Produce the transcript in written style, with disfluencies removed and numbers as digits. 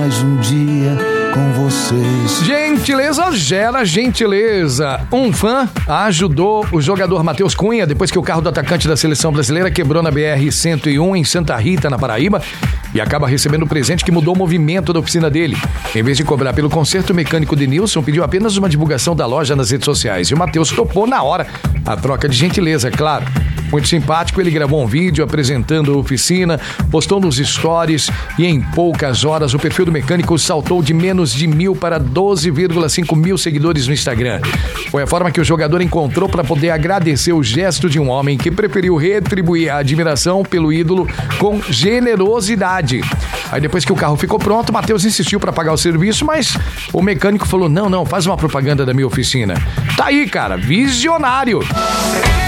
mais um dia com vocês. Gentileza gera gentileza. Um fã ajudou o jogador Matheus Cunha depois que o carro do atacante da seleção brasileira quebrou na BR-101 em Santa Rita, na Paraíba, e acaba recebendo um presente que mudou o movimento da oficina dele. Em vez de cobrar pelo conserto, o mecânico Denilson pediu apenas uma divulgação da loja nas redes sociais e o Matheus topou na hora. A troca de gentileza, é claro. Muito simpático, ele gravou um vídeo apresentando a oficina, postou nos stories e em poucas horas o perfil do mecânico saltou de menos de 1.000 para 12,5 mil seguidores no Instagram. Foi a forma que o jogador encontrou para poder agradecer o gesto de um homem que preferiu retribuir a admiração pelo ídolo com generosidade. Aí depois que o carro ficou pronto, o Matheus insistiu para pagar o serviço, mas o mecânico falou, não, faz uma propaganda da minha oficina. Tá aí, cara, visionário.